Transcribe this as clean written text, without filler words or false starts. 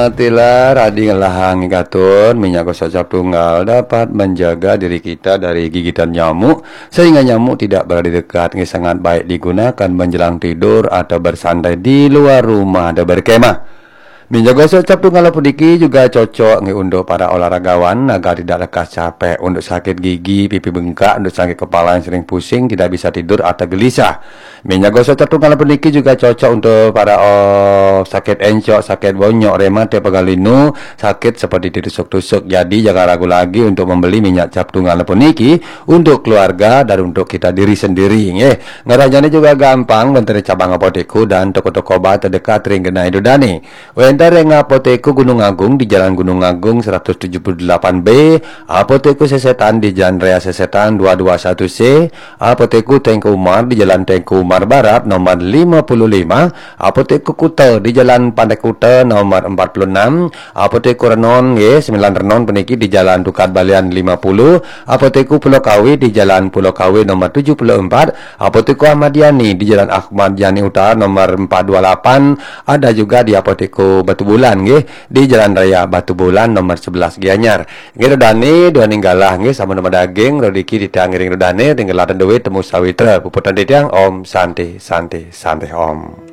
Matilah rading lahang ngatur minyak gosok cap tunggal dapat menjaga diri kita dari gigitan nyamuk sehingga nyamuk tidak berada dekat. Ini sangat baik digunakan menjelang tidur atau bersantai di luar rumah atau berkemah. Minyak gosok cap tunggal pudiki juga cocok untuk para olahragawan agar tidak lekas capek, untuk sakit gigi, pipi bengkak, untuk sakit kepala yang sering pusing, tidak bisa tidur atau gelisah. Minyak gosok cap tunggal pudiki juga cocok untuk para sakit encok, sakit bonyok, rematik, pegal linu, sakit seperti ditusuk-tusuk. Jadi jangan ragu lagi untuk membeli minyak cap tunggal pudiki untuk keluarga dan untuk kita diri sendiri. Ngerajanya juga gampang, bentar cabang apotekku dan toko-toko obat terdekat ringgenai dudani. Reng apoteku Gunung Agung di Jalan Gunung Agung 178B, apoteku Sesetan di Jalan Raya Sesetan 221C, apoteku Tengku Umar di Jalan Tengku Umar Barat nomor 55, apoteku Kuta di Jalan Pandai Kuta nomor 46, apoteku Renon 9 Renon peniki di Jalan Dukat Balian 50, apoteku Pulau Kawi di Jalan Pulau Kawi nomor 74, apoteku Ahmad Yani di Jalan Ahmad Yani Utara nomor 428, ada juga di apoteku Batu Bulan di Jalan Raya Batu Bulan nomor 11 Gianyar. Rodane dua ninggalah sama nama daging rodiki ditanggiring rodane tinggal ladan duit temu sawitra puputan ditiang om santai santai santai om.